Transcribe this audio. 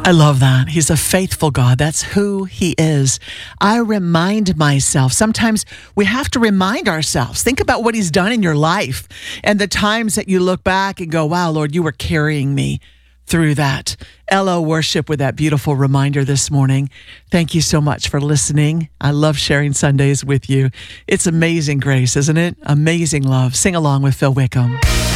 I love that. He's a faithful God. That's who he is. I remind myself. Sometimes we have to remind ourselves. Think about what he's done in your life and the times that you look back and go, wow, Lord, you were carrying me through that. LO Worship with that beautiful reminder this morning. Thank you so much for listening. I love sharing Sundays with you. It's amazing grace, isn't it? Amazing love. Sing along with Phil Wickham.